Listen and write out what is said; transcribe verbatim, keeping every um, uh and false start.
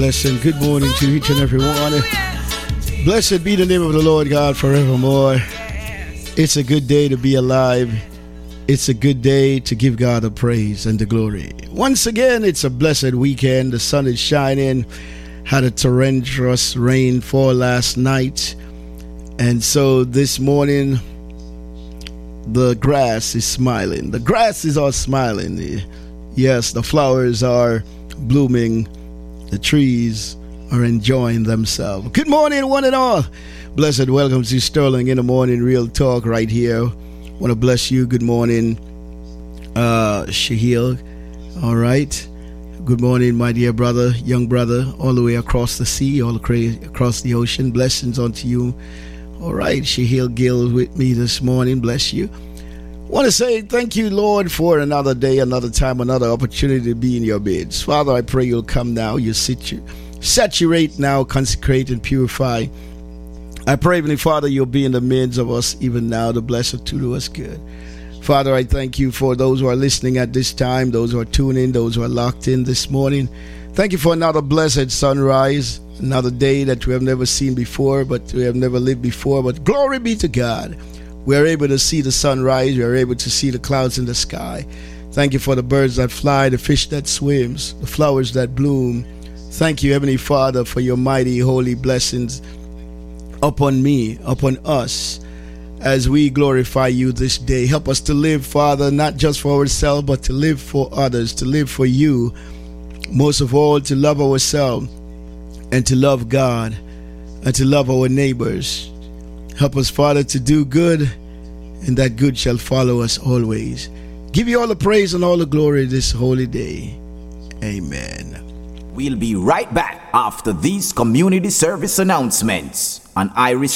Blessing. Good morning to each and every one. Blessed be the name of the Lord God forevermore. It's a good day to be alive. It's a good day to give God the praise and the glory. Once again, it's a blessed weekend. The sun is shining. Had a torrential rain fall last night. And so this morning, the grass is smiling. The grass is all smiling. Yes, the flowers are blooming. The trees are enjoying themselves. Good morning, one and all. Blessed welcome to Sterling in the Morning Real Talk right here. Want to bless you. Good morning, uh, Shahil. All right. Good morning, my dear brother, young brother, all the way across the sea, all across the ocean. Blessings unto you. All right, Shahil Gill with me this morning. Bless you. Want to say thank you, Lord, for another day, another time, another opportunity to be in your midst. Father, I pray you'll come now. You situ- saturate now, consecrate and purify. I pray, Heavenly Father, you'll be in the midst of us even now to bless us, to do us good. Father, I thank you for those who are listening at this time, those who are tuning in, those who are locked in this morning. Thank you for another blessed sunrise, another day that we have never seen before, but we have never lived before. But glory be to God. We are able to see the sunrise. We are able to see the clouds in the sky. Thank you for the birds that fly, the fish that swims, the flowers that bloom. Thank you, Heavenly Father, for your mighty, holy blessings upon me, upon us, as we glorify you this day. Help us to live, Father, not just for ourselves, but to live for others, to live for you. Most of all, to love ourselves and to love God and to love our neighbors. Help us, Father, to do good, and that good shall follow us always. Give you all the praise and all the glory this holy day. Amen. We'll be right back after these community service announcements on Iris